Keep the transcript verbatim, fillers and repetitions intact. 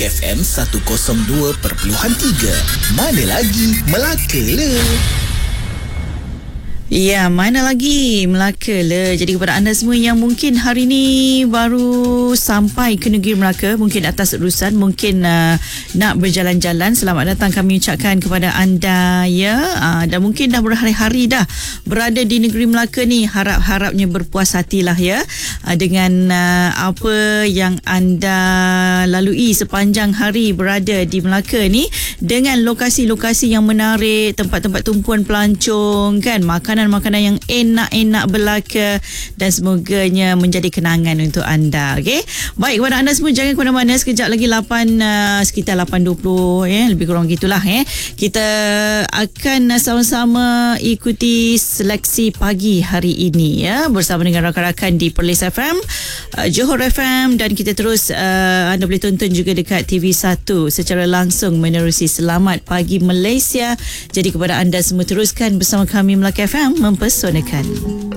Melaka F M seratus dua perpuluhan tiga. Mana lagi Melaka le. Ya, mana lagi Melaka le. Jadi kepada anda semua yang mungkin hari ni baru sampai ke negeri Melaka, mungkin atas urusan, mungkin uh, nak berjalan-jalan, selamat datang kami ucapkan kepada anda ya. Uh, dan mungkin dah berhari-hari dah berada di negeri Melaka ni, harap-harapnya berpuas hatilah ya uh, dengan uh, apa yang anda lalui sepanjang hari berada di Melaka ni, dengan lokasi-lokasi yang menarik, tempat-tempat tumpuan pelancong kan, makanan makanan yang enak-enak belaka, dan semoganya menjadi kenangan untuk anda. Okey. Baik, kepada anda semua jangan ke mana-mana, sekejap lagi lapan uh, sekitar lapan dua puluh ya, lebih kurang gitulah eh. Kita akan uh, sama-sama ikuti seleksi pagi hari ini ya, bersama dengan rakan-rakan di Perlis F M, uh, Johor F M, dan kita terus uh, anda boleh tonton juga dekat T V satu secara langsung menerusi Selamat Pagi Malaysia. Jadi kepada anda semua, teruskan bersama kami Melaka F M mempesonakan.